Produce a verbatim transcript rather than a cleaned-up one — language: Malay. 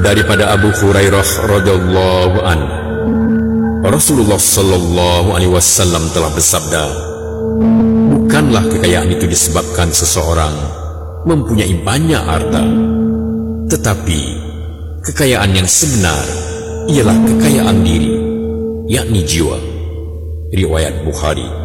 Daripada Abu Hurairah radhiyallahu anhu, Rasulullah sallallahu alaihi wasallam telah bersabda, bukanlah kekayaan itu disebabkan seseorang mempunyai banyak harta, tetapi kekayaan yang sebenar ialah kekayaan diri, yakni jiwa. Riwayat Bukhari.